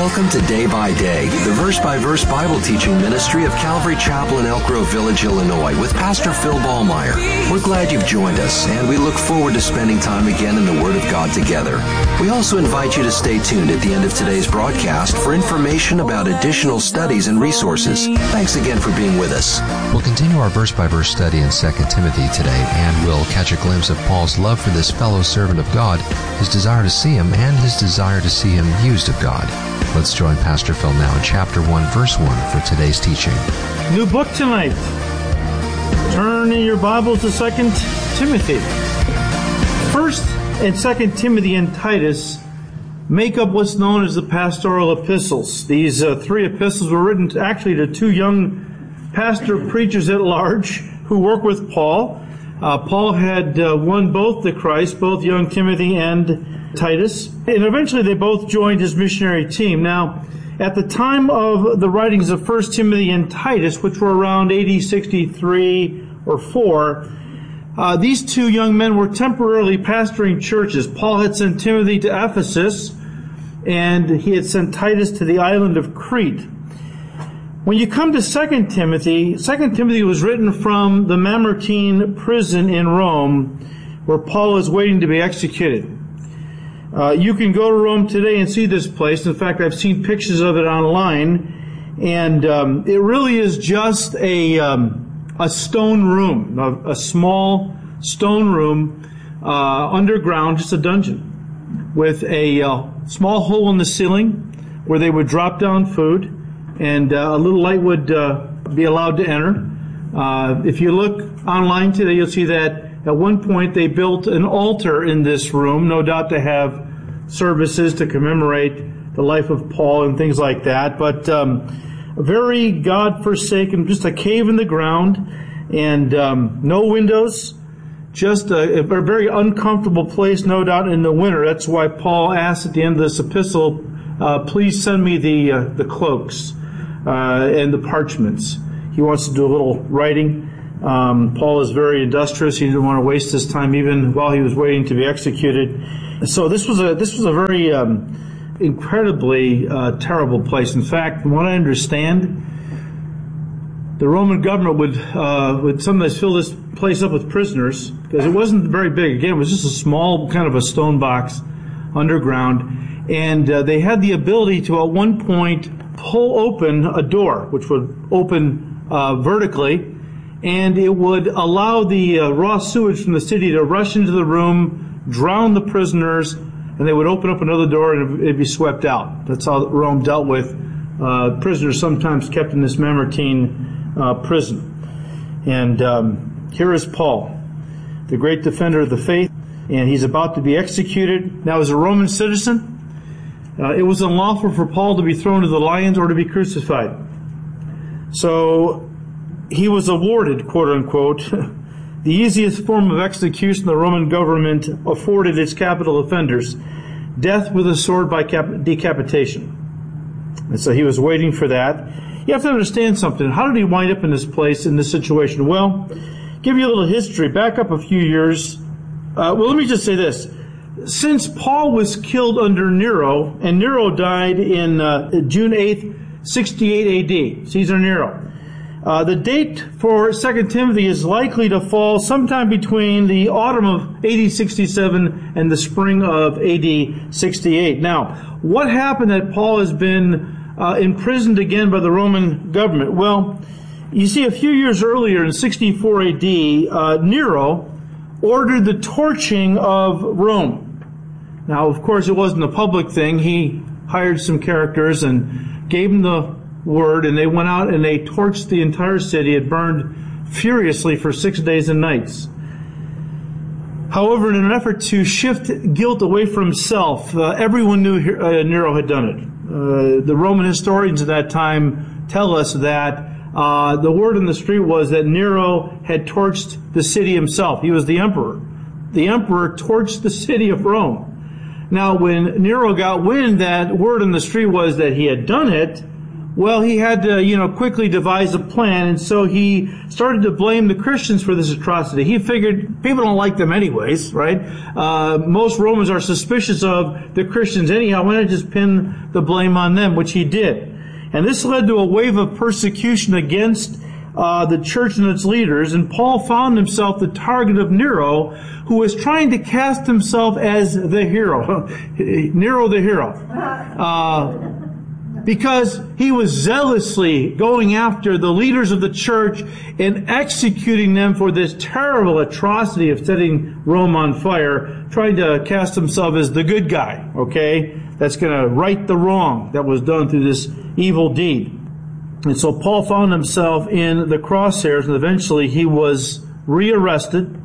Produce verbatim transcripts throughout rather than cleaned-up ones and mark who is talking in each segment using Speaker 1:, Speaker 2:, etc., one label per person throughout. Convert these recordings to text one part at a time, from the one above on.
Speaker 1: Welcome to Day by Day, the verse-by-verse Bible teaching ministry of Calvary Chapel in Elk Grove Village, Illinois, with Pastor Phil Ballmeyer. We're glad you've joined us, and we look forward to spending time again in the Word of God together. We also invite you to stay tuned at the end of today's broadcast for information about additional studies and resources. Thanks again for being with us.
Speaker 2: We'll continue our verse-by-verse study in Second Timothy today, and we'll catch a glimpse of Paul's love for this fellow servant of God, his desire to see him, and his desire to see him used of God. Let's join Pastor Phil now in chapter one, verse one for today's teaching.
Speaker 3: New book tonight. Turn in your Bibles to Second Timothy. First and Second Timothy and Titus make up what's known as the pastoral epistles. These uh, three epistles were written to, actually to two young pastor preachers at large who work with Paul. Uh, Paul had uh, won both to Christ, both young Timothy and Titus, and eventually they both joined his missionary team. Now, at the time of the writings of First Timothy and Titus, which were around A D sixty-three or four, uh, these two young men were temporarily pastoring churches. Paul had sent Timothy to Ephesus, and he had sent Titus to the island of Crete. When you come to Second Timothy, Second Timothy was written from the Mamertine prison in Rome, where Paul is waiting to be executed. Uh, you can go to Rome today and see this place. In fact, I've seen pictures of it online, and um, it really is just a um, a stone room, a, a small stone room uh, underground, just a dungeon, with a uh, small hole in the ceiling where they would drop down food, and uh, a little light would uh, be allowed to enter. Uh, if you look online today, you'll see that at one point they built an altar in this room, no doubt to have services to commemorate the life of Paul and things like that. But um, very God-forsaken, just a cave in the ground, and um, no windows, just a, a very uncomfortable place, no doubt, in the winter. That's why Paul asked at the end of this epistle, uh, please send me the uh, the cloaks uh, and the parchments. He wants to do a little writing. Um, Paul is very industrious. He didn't want to waste his time even while he was waiting to be executed. So this was a this was a very um, incredibly uh, terrible place. In fact, from what I understand, the Roman government would uh, would sometimes fill this place up with prisoners because it wasn't very big. Again, it was just a small kind of a stone box underground, and uh, they had the ability to at one point pull open a door, which would open uh, vertically. And it would allow the uh, raw sewage from the city to rush into the room, drown the prisoners, and they would open up another door and it'd be swept out. That's how Rome dealt with uh, prisoners sometimes kept in this Mamertine uh, prison. And um, here is Paul, the great defender of the faith, and he's about to be executed. Now, as a Roman citizen, uh, it was unlawful for Paul to be thrown to the lions or to be crucified. So he was awarded, quote unquote, the easiest form of execution the Roman government afforded its capital offenders, death with a sword by cap- decapitation. And so he was waiting for that. You have to understand something. How did he wind up in this place, in this situation? Well, give you a little history. Back up a few years. Uh, well, let me just say this. Since Paul was killed under Nero, and Nero died in uh, June eighth, sixty-eight A D, Caesar Nero. Uh, the date for Second Timothy is likely to fall sometime between the autumn of A D sixty-seven and the spring of A D sixty-eight. Now, what happened that Paul has been uh, imprisoned again by the Roman government? Well, you see, a few years earlier in sixty-four A D, uh, Nero ordered the torching of Rome. Now, of course, it wasn't a public thing. He hired some characters and gave them the word, and they went out and they torched the entire city. It burned furiously for six days and nights. However, in an effort to shift guilt away from himself, uh, everyone knew uh, Nero had done it. Uh, the Roman historians at that time tell us that uh, the word in the street was that Nero had torched the city himself. He was the emperor. The emperor torched the city of Rome. Now, when Nero got wind that word in the street was that he had done it, well, he had to, you know, quickly devise a plan, and so he started to blame the Christians for this atrocity. He figured people don't like them anyways, right? Uh, most Romans are suspicious of the Christians anyhow. Why not just pin the blame on them, which he did. And this led to a wave of persecution against uh, the church and its leaders, and Paul found himself the target of Nero, who was trying to cast himself as the hero. Nero the hero. Uh, Because he was zealously going after the leaders of the church and executing them for this terrible atrocity of setting Rome on fire, trying to cast himself as the good guy, okay? That's going to right the wrong that was done through this evil deed. And so Paul found himself in the crosshairs, and eventually he was rearrested.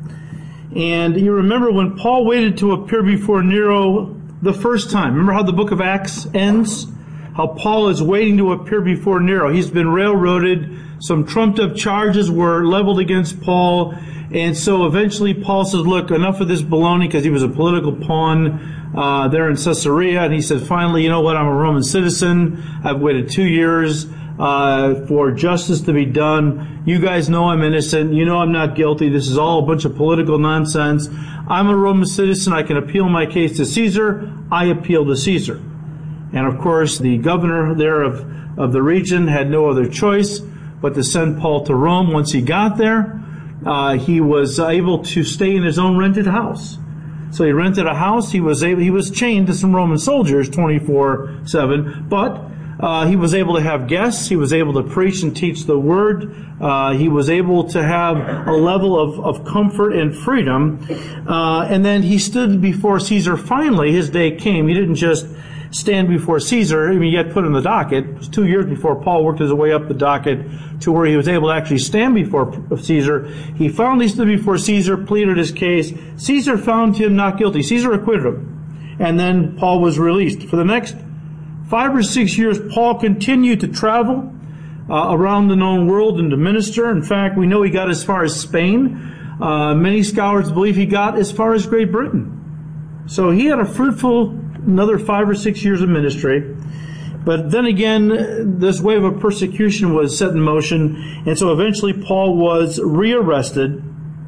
Speaker 3: And you remember when Paul waited to appear before Nero the first time. Remember how the book of Acts ends? How Paul is waiting to appear before Nero. He's been railroaded. Some trumped-up charges were leveled against Paul. And so eventually Paul says, look, enough of this baloney, because he was a political pawn uh, there in Caesarea. And he said, finally, you know what? I'm a Roman citizen. I've waited two years uh, for justice to be done. You guys know I'm innocent. You know I'm not guilty. This is all a bunch of political nonsense. I'm a Roman citizen. I can appeal my case to Caesar. I appeal to Caesar. And of course, the governor there of, of the region had no other choice but to send Paul to Rome. Once he got there, uh, he was able to stay in his own rented house. So he rented a house. He was able, he was chained to some Roman soldiers twenty-four seven, but uh, he was able to have guests. He was able to preach and teach the word. Uh, he was able to have a level of, of comfort and freedom. Uh, and then he stood before Caesar. Finally, his day came. He didn't just stand before Caesar. I mean, he got put in the docket. It was two years before Paul worked his way up the docket to where he was able to actually stand before Caesar. He finally stood before Caesar, pleaded his case. Caesar found him not guilty. Caesar acquitted him. And then Paul was released. For the next five or six years, Paul continued to travel uh, around the known world and to minister. In fact, we know he got as far as Spain. Uh, many scholars believe he got as far as Great Britain. So he had a fruitful another five or six years of ministry. But then again, this wave of persecution was set in motion, and so eventually Paul was rearrested.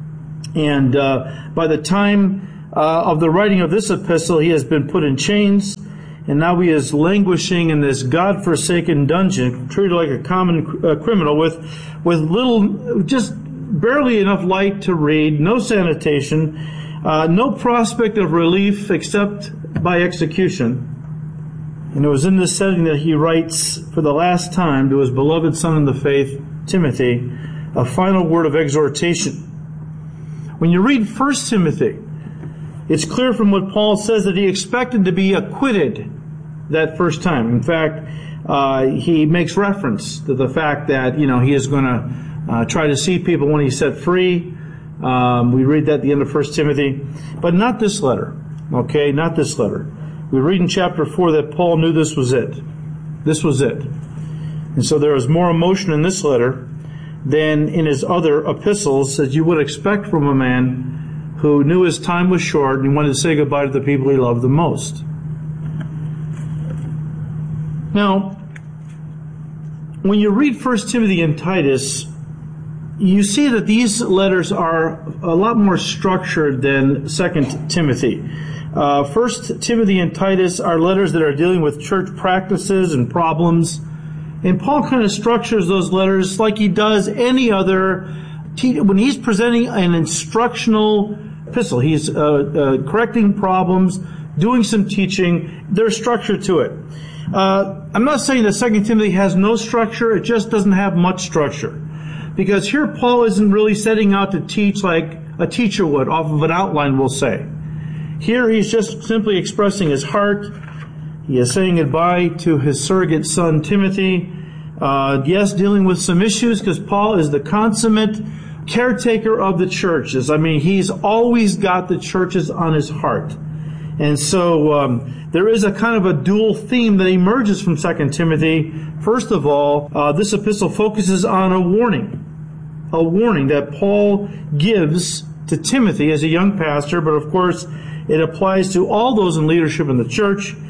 Speaker 3: And uh, by the time uh, of the writing of this epistle, he has been put in chains, and now he is languishing in this God-forsaken dungeon, treated like a common uh, criminal with, with little, just barely enough light to read, no sanitation, uh, no prospect of relief except by execution. And it was in this setting that he writes for the last time to his beloved son in the faith, Timothy, a final word of exhortation. When you read First Timothy, it's clear from what Paul says that he expected to be acquitted that first time. In fact, uh, he makes reference to the fact that, you know, he is going to uh, try to see people when he's set free. Um, we read that at the end of First Timothy. But not this letter. Okay, not this letter. We read in chapter four that Paul knew this was it. This was it. And so there is more emotion in this letter than in his other epistles, as you would expect from a man who knew his time was short and he wanted to say goodbye to the people he loved the most. Now, when you read First Timothy and Titus, you see that these letters are a lot more structured than Second Timothy. Uh, First Timothy and Titus are letters that are dealing with church practices and problems. And Paul kind of structures those letters like he does any other. Te- when he's presenting an instructional epistle, he's uh, uh, correcting problems, doing some teaching. There's structure to it. Uh, I'm not saying that Second Timothy has no structure. It just doesn't have much structure. Because here Paul isn't really setting out to teach like a teacher would off of an outline, we'll say. Here he's just simply expressing his heart. He is saying goodbye to his surrogate son Timothy. Uh, yes, dealing with some issues because Paul is the consummate caretaker of the churches. I mean, he's always got the churches on his heart. And so um, there is a kind of a dual theme that emerges from Second Timothy. First of all, uh, this epistle focuses on a warning. A warning that Paul gives to Timothy as a young pastor, but of course it applies to all those in leadership in the church,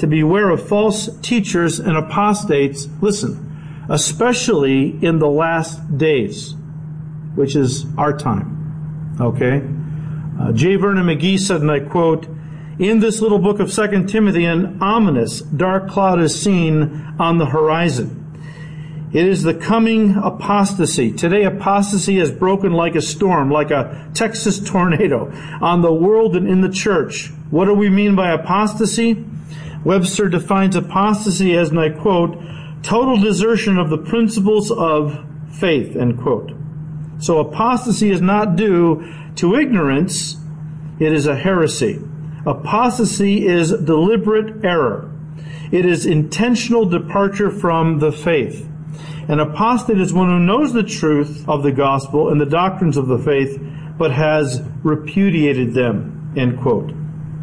Speaker 3: to beware of false teachers and apostates, listen, especially in the last days, which is our time. Okay? Uh, J. Vernon McGee said, and I quote, "In this little book of Second Timothy, an ominous dark cloud is seen on the horizon. It is the coming apostasy. Today, apostasy has broken like a storm, like a Texas tornado, on the world and in the church. What do we mean by apostasy? Webster defines apostasy as, and I quote, total desertion of the principles of faith, end quote. So apostasy is not due to ignorance. It is a heresy. Apostasy is deliberate error. It is intentional departure from the faith. An apostate is one who knows the truth of the gospel and the doctrines of the faith, but has repudiated them, end quote.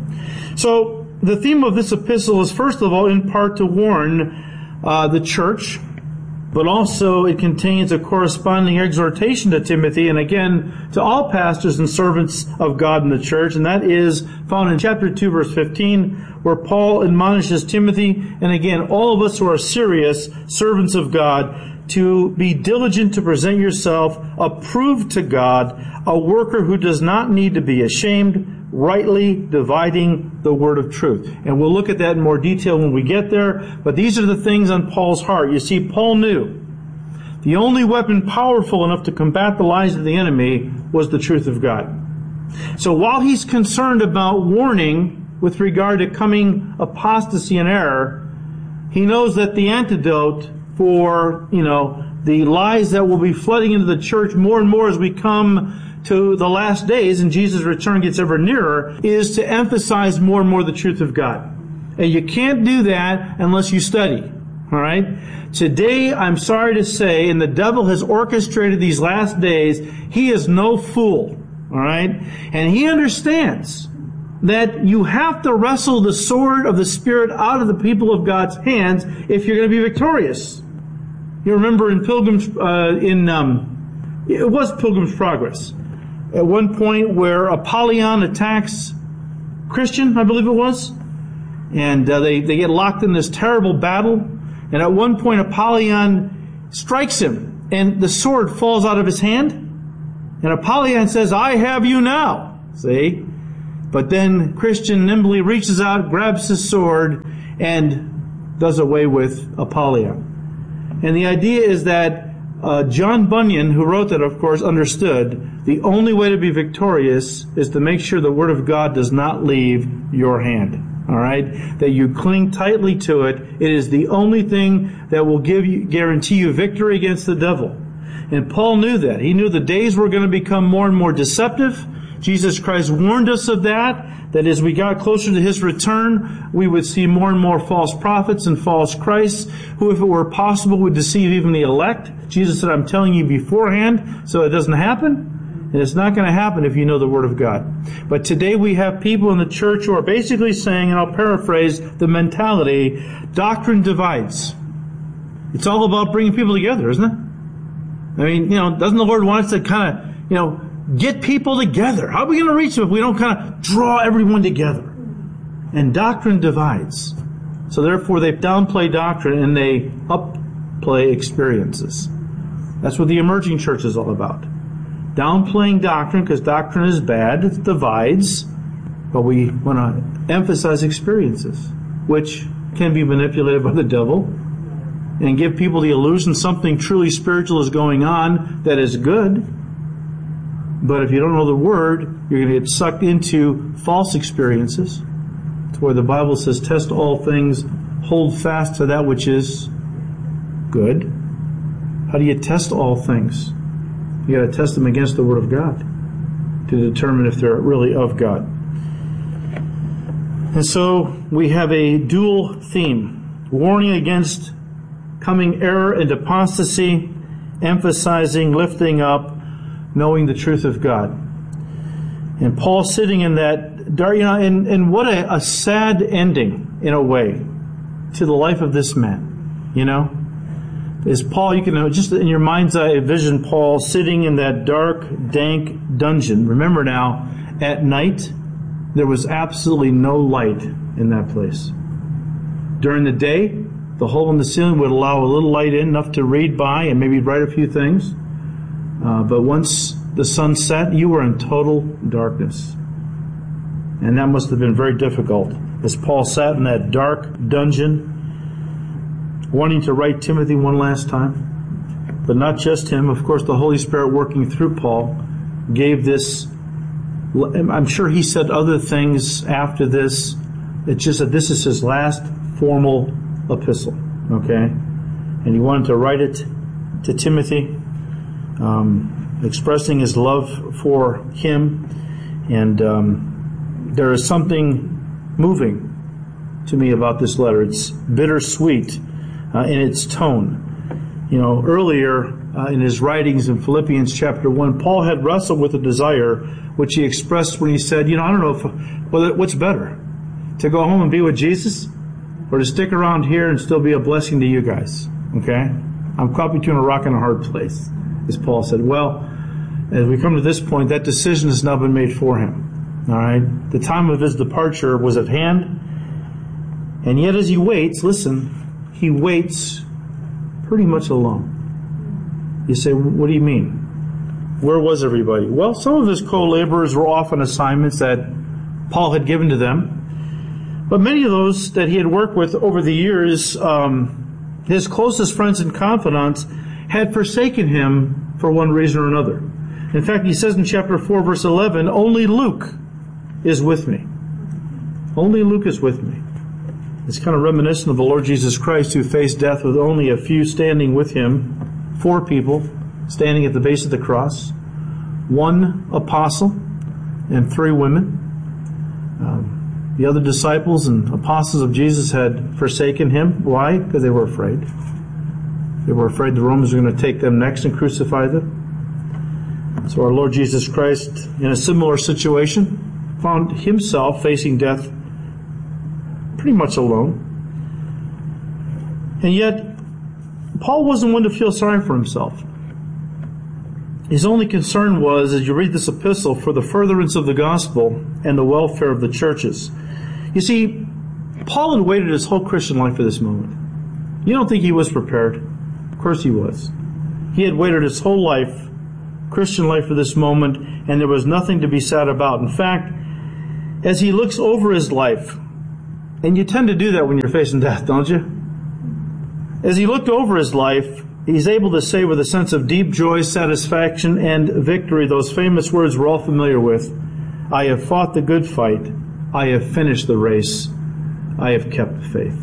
Speaker 3: So, the theme of this epistle is, first of all, in part to warn uh, the church, but also it contains a corresponding exhortation to Timothy, and again, to all pastors and servants of God in the church, and that is found in chapter two, verse fifteen, where Paul admonishes Timothy, and again, all of us who are serious servants of God, to be diligent to present yourself approved to God, a worker who does not need to be ashamed, rightly dividing the word of truth. And we'll look at that in more detail when we get there, but these are the things on Paul's heart. You see, Paul knew the only weapon powerful enough to combat the lies of the enemy was the truth of God. So while he's concerned about warning with regard to coming apostasy and error, he knows that the antidote for, you know, the lies that will be flooding into the church more and more as we come to the last days and Jesus' return gets ever nearer, is to emphasize more and more the truth of God. And you can't do that unless you study. All right? Today, I'm sorry to say, and the devil has orchestrated these last days, he is no fool. All right? And he understands that you have to wrestle the sword of the Spirit out of the people of God's hands if you're going to be victorious. You remember in Pilgrim's, uh, in, um, it was Pilgrim's Progress, at one point where Apollyon attacks Christian, I believe it was, and uh, they, they get locked in this terrible battle, and at one point Apollyon strikes him, and the sword falls out of his hand, and Apollyon says, "I have you now." See? But then Christian nimbly reaches out, grabs his sword, and does away with Apollyon. And the idea is that uh, John Bunyan, who wrote that, of course, understood the only way to be victorious is to make sure the Word of God does not leave your hand. All right? That you cling tightly to it. It is the only thing that will give you, guarantee you victory against the devil. And Paul knew that. He knew the days were going to become more and more deceptive. Jesus Christ warned us of that, that as we got closer to His return, we would see more and more false prophets and false Christs, who, if it were possible, would deceive even the elect. Jesus said, "I'm telling you beforehand, so it doesn't happen." And it's not going to happen if you know the Word of God. But today we have people in the church who are basically saying, and I'll paraphrase the mentality, doctrine divides. It's all about bringing people together, isn't it? I mean, you know, doesn't the Lord want us to kind of, you know, get people together? How are we going to reach them if we don't kind of draw everyone together? And doctrine divides. So therefore they downplay doctrine and they upplay experiences. That's what the emerging church is all about. Downplaying doctrine, because doctrine is bad, it divides, but we want to emphasize experiences, which can be manipulated by the devil, and give people the illusion something truly spiritual is going on that is good. But if you don't know the Word, you're going to get sucked into false experiences. It's where the Bible says, test all things, hold fast to that which is good. How do you test all things? You got to test them against the Word of God to determine if they're really of God. And so we have a dual theme, warning against coming error and apostasy, emphasizing lifting up, knowing the truth of God. And Paul sitting in that dark, you know, and, and what a, a sad ending, in a way, to the life of this man, you know? Is Paul, you can just in your mind's eye envision Paul sitting in that dark, dank dungeon. Remember now, at night, there was absolutely no light in that place. During the day, the hole in the ceiling would allow a little light in, enough to read by and maybe write a few things. Uh, but once the sun set, you were in total darkness. And that must have been very difficult, as Paul sat in that dark dungeon, wanting to write Timothy one last time. But not just him. Of course, the Holy Spirit working through Paul gave this. I'm sure he said other things after this. It's just that this is his last formal epistle. Okay? And he wanted to write it to Timothy, um, expressing his love for him. And um, there is something moving to me about this letter. It's bittersweet uh, in its tone. You know, earlier uh, in his writings in Philippians chapter one, Paul had wrestled with a desire which he expressed when he said, you know, I don't know if, well, what's better, to go home and be with Jesus or to stick around here and still be a blessing to you guys, okay? I'm caught between a rock and a hard place, as Paul said. Well, as we come to this point, that decision has now been made for him, all right? The time of his departure was at hand, and yet as he waits, listen, he waits pretty much alone. You say, what do you mean? Where was everybody? Well, some of his co-laborers were off on assignments that Paul had given to them. But many of those that he had worked with over the years, um, his closest friends and confidants, had forsaken him for one reason or another. In fact, he says in chapter four, verse eleven, only Luke is with me. Only Luke is with me. It's kind of reminiscent of the Lord Jesus Christ, who faced death with only a few standing with him, four people standing at the base of the cross, one apostle and three women. Um, the other disciples and apostles of Jesus had forsaken him. Why? Because they were afraid. They were afraid the Romans were going to take them next and crucify them. So our Lord Jesus Christ, in a similar situation, found himself facing death pretty much alone. And yet, Paul wasn't one to feel sorry for himself. His only concern was, as you read this epistle, for the furtherance of the gospel and the welfare of the churches. You see, Paul had waited his whole Christian life for this moment. You don't think he was prepared? Of course he was. He had waited his whole life, Christian life, for this moment, and there was nothing to be sad about. In fact, as he looks over his life, and you tend to do that when you're facing death, don't you? As he looked over his life, he's able to say with a sense of deep joy, satisfaction, and victory those famous words we're all familiar with. I have fought the good fight. I have finished the race. I have kept the faith.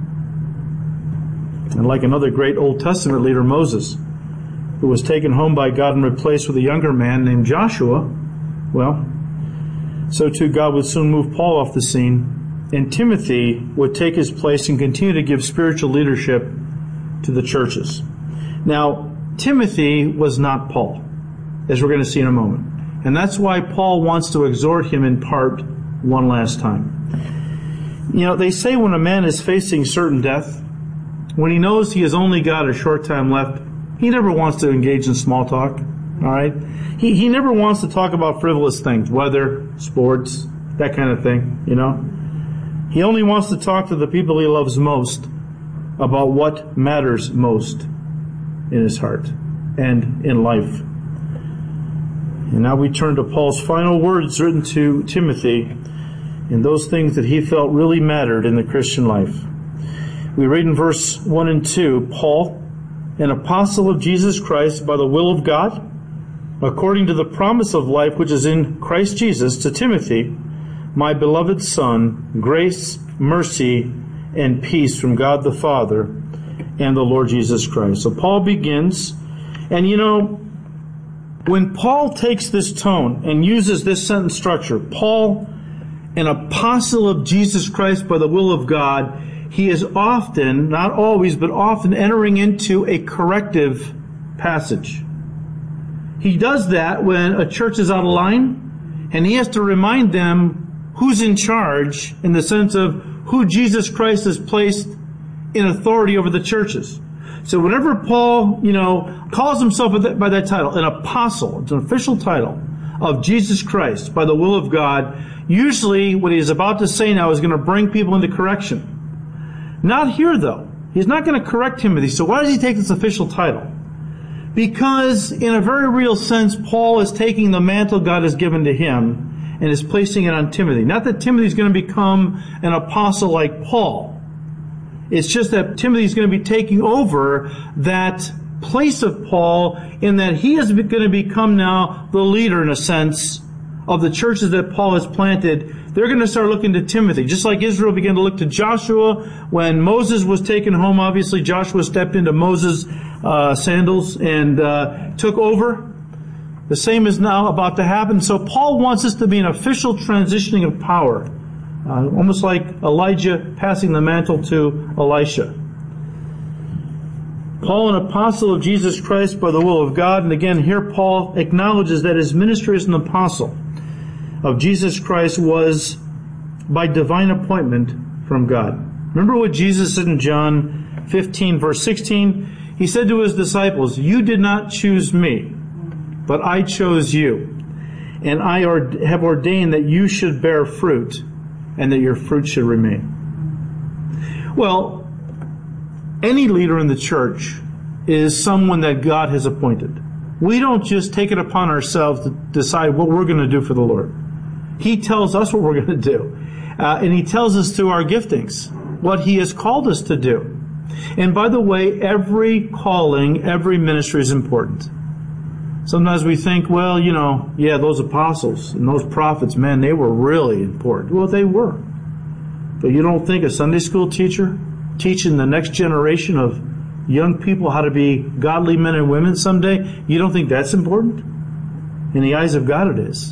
Speaker 3: And like another great Old Testament leader, Moses, who was taken home by God and replaced with a younger man named Joshua, well, so too God would soon move Paul off the scene, and Timothy would take his place and continue to give spiritual leadership to the churches. Now, Timothy was not Paul, as we're going to see in a moment. And that's why Paul wants to exhort him in part one last time. You know, they say when a man is facing certain death, when he knows he has only got a short time left, he never wants to engage in small talk. All right? He, he never wants to talk about frivolous things, weather, sports, that kind of thing, you know. He only wants to talk to the people he loves most about what matters most in his heart and in life. And now we turn to Paul's final words written to Timothy and those things that he felt really mattered in the Christian life. We read in verse one and two, Paul, an apostle of Jesus Christ by the will of God, according to the promise of life which is in Christ Jesus, to Timothy, my beloved son, grace, mercy, and peace from God the Father and the Lord Jesus Christ. So Paul begins, and you know, when Paul takes this tone and uses this sentence structure, Paul, an apostle of Jesus Christ by the will of God, he is often, not always, but often entering into a corrective passage. He does that when a church is out of line, and he has to remind them who's in charge in the sense of who Jesus Christ has placed in authority over the churches. So whenever Paul, you know, calls himself by that, by that title, an apostle, it's an official title of Jesus Christ by the will of God, usually what he's about to say now is going to bring people into correction. Not here, though. He's not going to correct Timothy. So why does he take this official title? Because in a very real sense, Paul is taking the mantle God has given to him and is placing it on Timothy. Not that Timothy's going to become an apostle like Paul. It's just that Timothy's going to be taking over that place of Paul in that he is going to become now the leader, in a sense, of the churches that Paul has planted. They're going to start looking to Timothy. Just like Israel began to look to Joshua when Moses was taken home. Obviously, Joshua stepped into Moses' uh, sandals and uh, took over. The same is now about to happen. So Paul wants this to be an official transitioning of power. Uh, almost like Elijah passing the mantle to Elisha. Paul, an apostle of Jesus Christ by the will of God. And again, here Paul acknowledges that his ministry as an apostle of Jesus Christ was by divine appointment from God. Remember what Jesus said in John fifteen, verse sixteen? He said to his disciples, "You did not choose me, but I chose you. And I have ordained that you should bear fruit, and that your fruit should remain." Well, any leader in the church is someone that God has appointed. We don't just take it upon ourselves to decide what we're going to do for the Lord. He tells us what we're going to do. Uh, and He tells us through our giftings what He has called us to do. And by the way, every calling, every ministry is important. Sometimes we think, well, you know, yeah, those apostles and those prophets, man, they were really important. Well, they were. But you don't think a Sunday school teacher teaching the next generation of young people how to be godly men and women someday, you don't think that's important? In the eyes of God it is.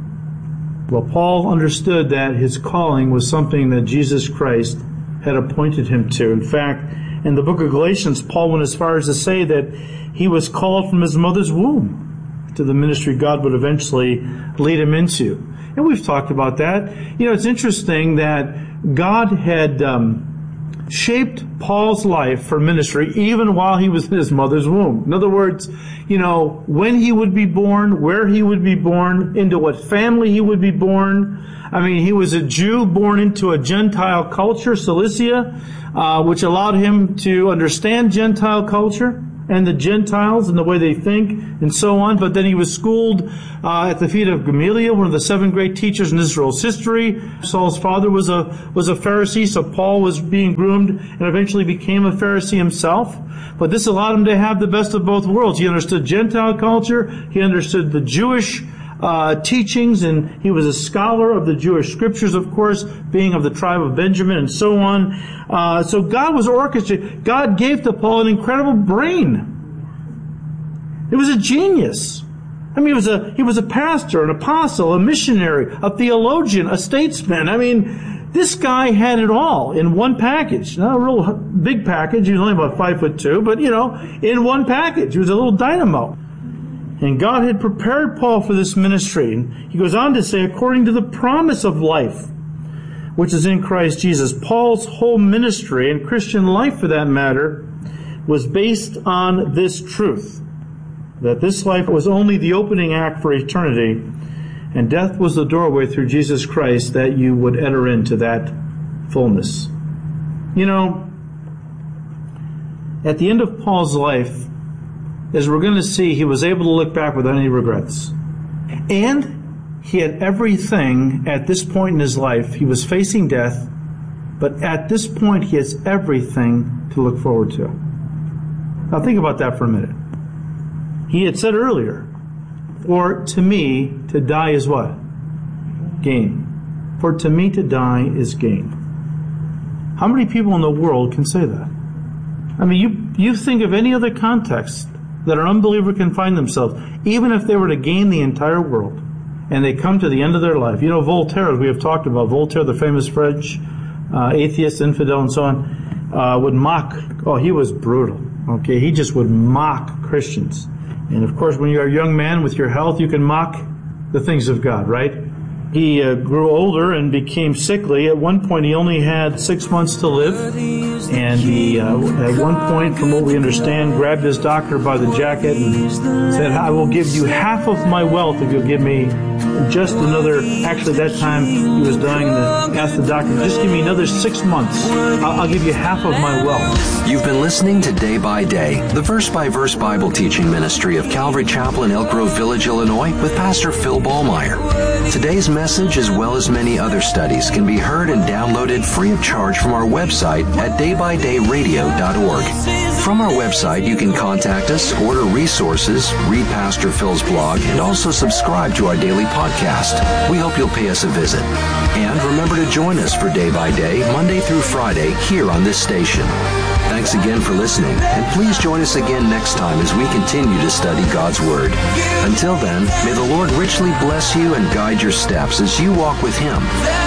Speaker 3: Well, Paul understood that his calling was something that Jesus Christ had appointed him to. In fact, in the book of Galatians, Paul went as far as to say that he was called from his mother's womb to the ministry God would eventually lead him into. And we've talked about that. You know, it's interesting that God had um, shaped Paul's life for ministry even while he was in his mother's womb. In other words, you know, when he would be born, where he would be born, into what family he would be born. I mean, he was a Jew born into a Gentile culture, Cilicia, uh, which allowed him to understand Gentile culture and the Gentiles and the way they think and so on. But then he was schooled uh, at the feet of Gamaliel, one of the seven great teachers in Israel's history. Saul's father was a was a Pharisee, so Paul was being groomed and eventually became a Pharisee himself. But this allowed him to have the best of both worlds. He understood Gentile culture, he understood the Jewish Uh, teachings, and he was a scholar of the Jewish scriptures, of course, being of the tribe of Benjamin and so on. Uh, so God was orchestrating. God gave to Paul an incredible brain. It was a genius. I mean, he was a he was a pastor, an apostle, a missionary, a theologian, a statesman. I mean, this guy had it all in one package. Not a real big package. He was only about five foot two, but you know, in one package, he was a little dynamo. And God had prepared Paul for this ministry. And he goes on to say, according to the promise of life, which is in Christ Jesus. Paul's whole ministry, and Christian life for that matter, was based on this truth, that this life was only the opening act for eternity, and death was the doorway through Jesus Christ that you would enter into that fullness. You know, at the end of Paul's life, as we're going to see, he was able to look back without any regrets. And he had everything at this point in his life. He was facing death, but at this point he has everything to look forward to. Now think about that for a minute. He had said earlier, for to me to die is what? Gain. For to me to die is gain. How many people in the world can say that? I mean, you, you think of any other context that an unbeliever can find themselves, even if they were to gain the entire world, and they come to the end of their life. You know, Voltaire, as we have talked about, Voltaire, the famous French uh, atheist, infidel, and so on, uh, would mock, oh, he was brutal, okay? He just would mock Christians. And of course, when you're a young man with your health, you can mock the things of God, right? He uh, grew older and became sickly. At one point, he only had six months to live. And he, uh, at one point, from what we understand, grabbed his doctor by the jacket and said, I will give you half of my wealth if you'll give me just another, actually that time he was dying and asked the doctor, just give me another six months. I'll, I'll give you half of my wealth.
Speaker 1: You've been listening to Day by Day, the verse-by-verse Bible teaching ministry of Calvary Chapel in Elk Grove Village, Illinois, with Pastor Phil Ballmeyer. Today's message, as well as many other studies, can be heard and downloaded free of charge from our website at day by day radio dot org. From our website, you can contact us, order resources, read Pastor Phil's blog, and also subscribe to our daily podcast. We hope you'll pay us a visit. And remember to join us for Day by Day, Monday through Friday, here on this station. Thanks again for listening, and please join us again next time as we continue to study God's Word. Until then, may the Lord richly bless you and guide your steps as you walk with Him.